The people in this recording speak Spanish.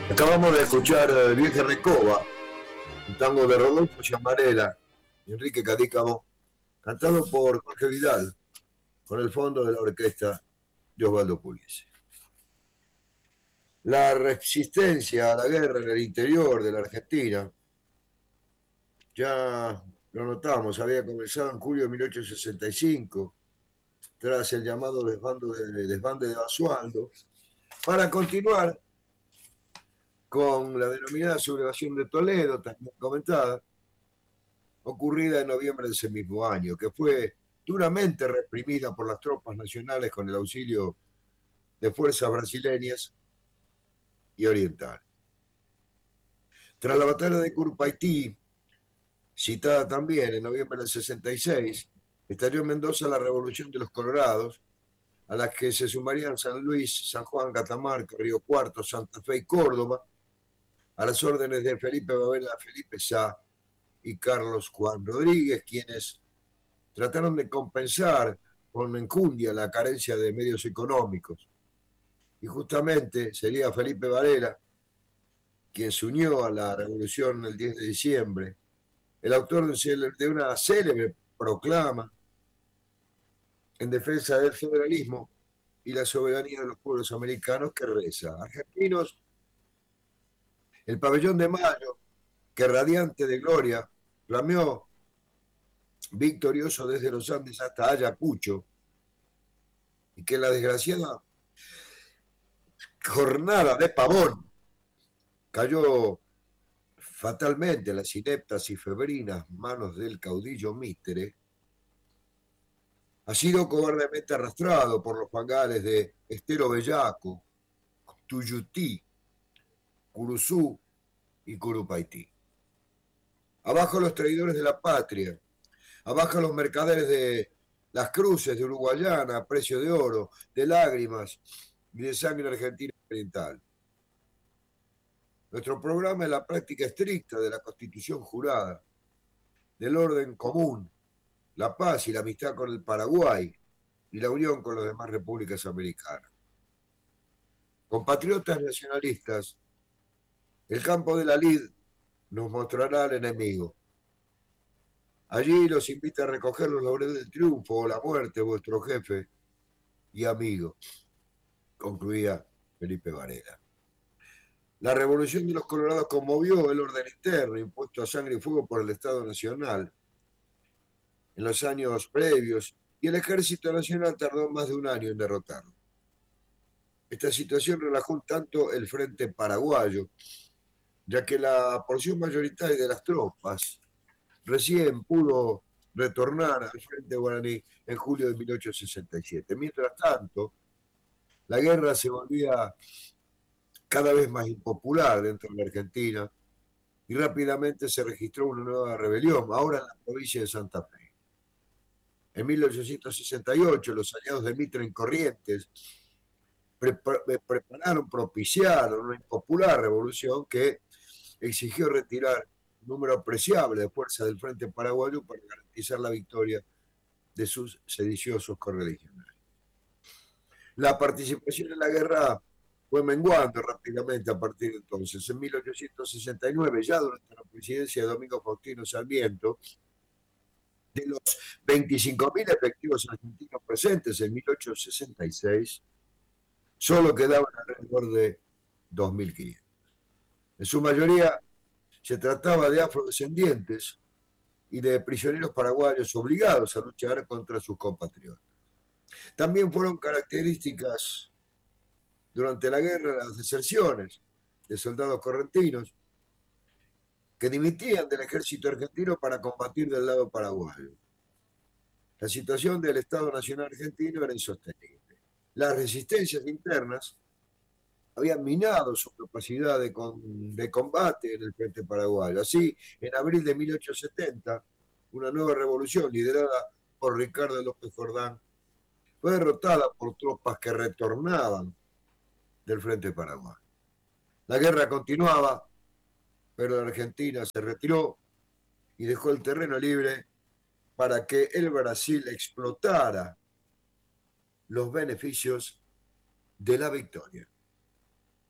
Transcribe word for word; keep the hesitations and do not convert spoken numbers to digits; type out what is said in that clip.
Acabamos de escuchar El Vieja Recoba, un tango de Rodolfo Giammarella y Enrique Cadícamo, cantado por Jorge Vidal, con el fondo de la orquesta de Osvaldo Pugliese. La resistencia a la guerra en el interior de la Argentina, ya lo notamos, había comenzado en julio de mil ochocientos sesenta y cinco, tras el llamado desbando de, desbande de Basualdo, para continuar con la denominada sublevación de Toledo, también comentada, ocurrida en noviembre de ese mismo año, que fue duramente reprimida por las tropas nacionales con el auxilio de fuerzas brasileñas y orientales. Tras la batalla de Curupaytí, citada también en noviembre del sesenta y seis, estalló en Mendoza la Revolución de los Colorados, a las que se sumarían San Luis, San Juan, Catamarca, Río Cuarto, Santa Fe y Córdoba, a las órdenes de Felipe Babela, Felipe Sá y Carlos Juan Rodríguez, quienes trataron de compensar con enjundia la carencia de medios económicos. Y justamente sería Felipe Varela quien se unió a la revolución el diez de diciembre, el autor de una célebre proclama en defensa del federalismo y la soberanía de los pueblos americanos, que reza: argentinos, el pabellón de Mayo, que radiante de gloria flameó victorioso desde los Andes hasta Ayacucho, y que la desgraciada jornada de Pavón cayó fatalmente en las ineptas y febrinas manos del caudillo Mitre, ha sido cobardemente arrastrado por los fangales de Estero Bellaco, Tuyutí, Curuzú y Curupaytí. Abajo los traidores de la patria, abajo los mercaderes de las cruces de Uruguayana a precio de oro, de lágrimas y de sangre argentina oriental. Nuestro programa es la práctica estricta de la Constitución jurada, del orden común, la paz y la amistad con el Paraguay y la unión con las demás repúblicas americanas. Compatriotas nacionalistas, el campo de la lid nos mostrará al enemigo. Allí los invita a recoger los laureles del triunfo o la muerte, vuestro jefe y amigo, concluía Felipe Varela. La revolución de los Colorados conmovió el orden interno impuesto a sangre y fuego por el Estado Nacional en los años previos, y el Ejército Nacional tardó más de un año en derrotarlo. Esta situación relajó un tanto el frente paraguayo, ya que la porción mayoritaria de las tropas recién pudo retornar al frente guaraní en julio de mil ochocientos sesenta y siete. Mientras tanto, la guerra se volvía cada vez más impopular dentro de la Argentina y rápidamente se registró una nueva rebelión, ahora en la provincia de Santa Fe. En mil ochocientos sesenta y ocho, los aliados de Mitre en Corrientes prepararon, propiciaron una impopular revolución que exigió retirar un número apreciable de fuerzas del frente paraguayo para garantizar la victoria de sus sediciosos correligionarios. La participación en la guerra fue menguando rápidamente a partir de entonces. En mil ochocientos sesenta y nueve, ya durante la presidencia de Domingo Faustino Sarmiento, de los veinticinco mil efectivos argentinos presentes en mil ochocientos sesenta y seis, solo quedaban alrededor de dos mil quinientos. En su mayoría se trataba de afrodescendientes y de prisioneros paraguayos obligados a luchar contra sus compatriotas. También fueron características durante la guerra las deserciones de soldados correntinos que dimitían del ejército argentino para combatir del lado paraguayo. La situación del Estado Nacional argentino era insostenible. Las resistencias internas habían minado su capacidad de, con, de combate en el frente paraguayo. Así, en abril de mil ochocientos setenta, una nueva revolución liderada por Ricardo López Jordán fue derrotada por tropas que retornaban del frente paraguayo. La guerra continuaba, pero la Argentina se retiró y dejó el terreno libre para que el Brasil explotara los beneficios de la victoria.